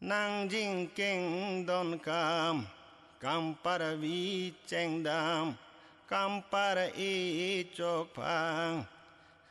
nàng dinh kinh don cam para vi cheng dam cam para i chok phang